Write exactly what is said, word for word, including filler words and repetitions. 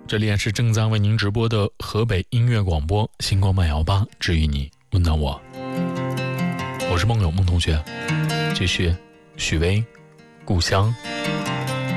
这里也是正在为您直播的河北音乐广播星光慢摇吧，治愈你，温暖我。我是梦友梦同学，继续许巍故乡。